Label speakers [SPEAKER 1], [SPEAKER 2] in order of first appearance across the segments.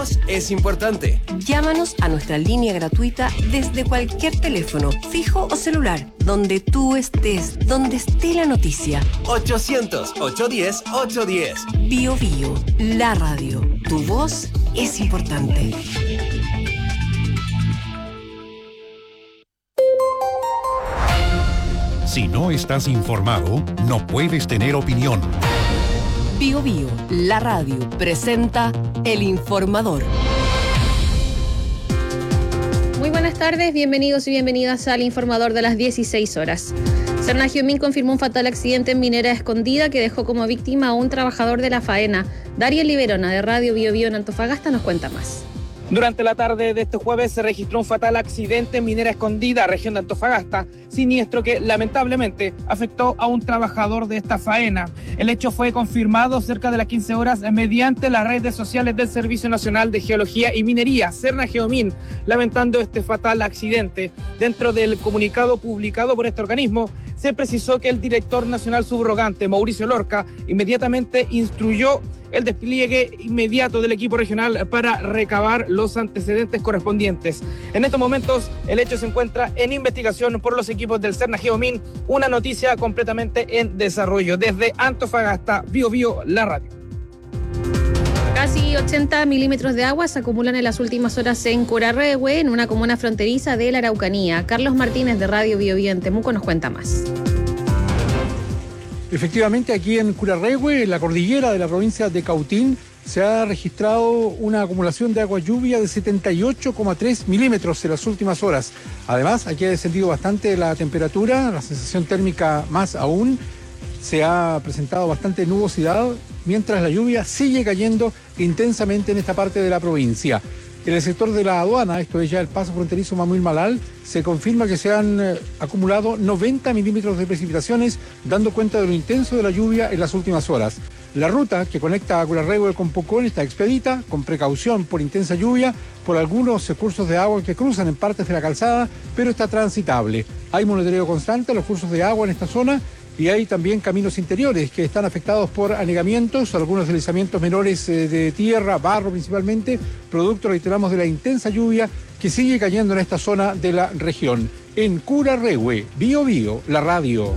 [SPEAKER 1] Es importante.
[SPEAKER 2] Llámanos a nuestra línea gratuita desde cualquier teléfono, fijo o celular, donde tú estés, donde esté la noticia.
[SPEAKER 1] 800-810-810.
[SPEAKER 2] Bio Bio, la radio. Tu voz es importante.
[SPEAKER 3] Si no estás informado, no puedes tener opinión.
[SPEAKER 2] Bio Bio, la radio, presenta El Informador.
[SPEAKER 4] Muy buenas tardes, bienvenidos y bienvenidas al Informador de las 16 horas. Serna-Giomín confirmó un fatal accidente en Minera Escondida que dejó como víctima a un trabajador de la faena. Dariel Liberona, de Radio Bio Bio en Antofagasta, nos cuenta más.
[SPEAKER 5] Durante la tarde de este jueves se registró un fatal accidente en Minera Escondida, región de Antofagasta, siniestro que lamentablemente afectó a un trabajador de esta faena. El hecho fue confirmado cerca de las 15 horas mediante las redes sociales del Servicio Nacional de Geología y Minería, Serna-Giomín, lamentando este fatal accidente. Dentro del comunicado publicado por este organismo, se precisó que el director nacional subrogante, Mauricio Lorca, inmediatamente instruyó el despliegue inmediato del equipo regional para recabar los antecedentes correspondientes. En estos momentos, el hecho se encuentra en investigación por los equipos del Serna-Giomín, una noticia completamente en desarrollo. Desde Antofagasta, Bio Bio, la radio.
[SPEAKER 4] Casi 80 milímetros de agua se acumulan en las últimas horas en Curarrehue, en una comuna fronteriza de la Araucanía. Carlos Martínez, de Radio Bio Bio en Temuco, nos cuenta más.
[SPEAKER 6] Efectivamente, aquí en Curarrehue, en la cordillera de la provincia de Cautín, se ha registrado una acumulación de agua lluvia de 78,3 milímetros en las últimas horas. Además, aquí ha descendido bastante la temperatura, la sensación térmica más aún. Se ha presentado bastante nubosidad, mientras la lluvia sigue cayendo intensamente en esta parte de la provincia. En el sector de la aduana, esto es ya el paso fronterizo Mamuil-Malal, se confirma que se han acumulado 90 milímetros de precipitaciones, dando cuenta de lo intenso de la lluvia en las últimas horas. La ruta que conecta a Curarrehue con Pucón está expedita, con precaución por intensa lluvia, por algunos cursos de agua que cruzan en partes de la calzada, pero está transitable. Hay monitoreo constante en los cursos de agua en esta zona, y hay también caminos interiores que están afectados por anegamientos, algunos deslizamientos menores de tierra, barro principalmente, producto, reiteramos, de la intensa lluvia que sigue cayendo en esta zona de la región. En Curarrehue, Bio Bio, la radio.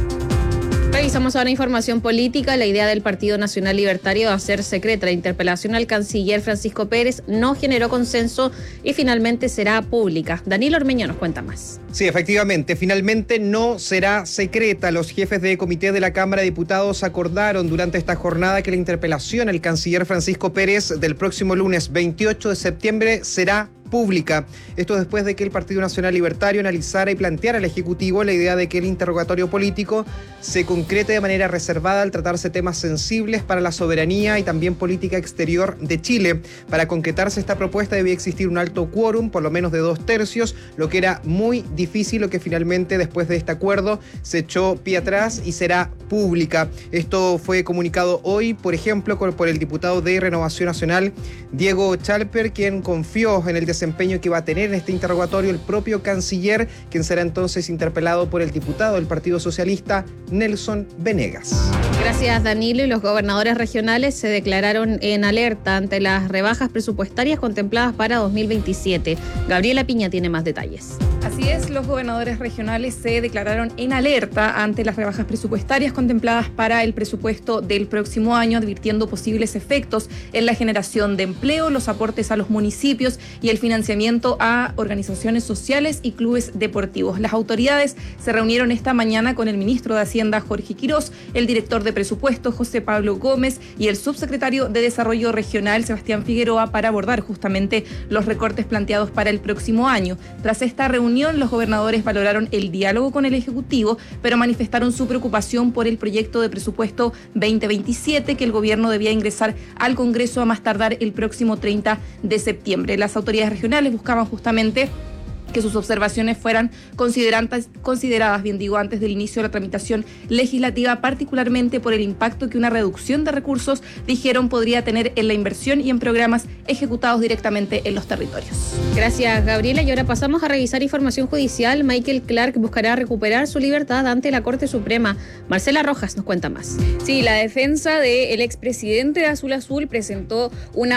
[SPEAKER 4] Revisamos ahora información política. La idea del Partido Nacional Libertario de hacer secreta la interpelación al canciller Francisco Pérez no generó consenso y finalmente será pública. Danilo Ormeño nos cuenta más.
[SPEAKER 7] Sí, efectivamente, finalmente no será secreta. Los jefes de comité de la Cámara de Diputados acordaron durante esta jornada que la interpelación al canciller Francisco Pérez del próximo lunes 28 de septiembre será pública. Esto después de que el Partido Nacional Libertario analizara y planteara al Ejecutivo la idea de que el interrogatorio político se concrete de manera reservada al tratarse temas sensibles para la soberanía y también política exterior de Chile. Para concretarse esta propuesta debía existir un alto quórum, por lo menos de 2/3, lo que era muy difícil, lo que finalmente después de este acuerdo se echó pie atrás y será pública. Esto fue comunicado hoy, por ejemplo, por el diputado de Renovación Nacional, Diego Chalper, quien confió en el desempeño que va a tener en este interrogatorio el propio canciller, quien será entonces interpelado por el diputado del Partido Socialista, Nelson Venegas.
[SPEAKER 4] Gracias, Danilo. Y los gobernadores regionales se declararon en alerta ante las rebajas presupuestarias contempladas para 2027. Gabriela Piña tiene más detalles.
[SPEAKER 8] Así es, los gobernadores regionales se declararon en alerta ante las rebajas presupuestarias contempladas para el presupuesto del próximo año, advirtiendo posibles efectos en la generación de empleo, los aportes a los municipios y el financiamiento a organizaciones sociales y clubes deportivos. Las autoridades se reunieron esta mañana con el ministro de Hacienda, Jorge Quirós, el director de presupuesto, José Pablo Gómez, y el subsecretario de Desarrollo Regional, Sebastián Figueroa, para abordar justamente los recortes planteados para el próximo año. Tras esta reunión, los gobernadores valoraron el diálogo con el Ejecutivo, pero manifestaron su preocupación por el proyecto de presupuesto 2027 que el gobierno debía ingresar al Congreso a más tardar el próximo 30 de septiembre. Las autoridades regionales buscaban justamente que sus observaciones fueran consideradas, antes del inicio de la tramitación legislativa, particularmente por el impacto que una reducción de recursos, dijeron, podría tener en la inversión y en programas ejecutados directamente en los territorios.
[SPEAKER 4] Gracias, Gabriela. Y ahora pasamos a revisar información judicial. Michael Clark buscará recuperar su libertad ante la Corte Suprema. Marcela Rojas nos cuenta más.
[SPEAKER 9] Sí, la defensa del expresidente de Azul Azul presentó una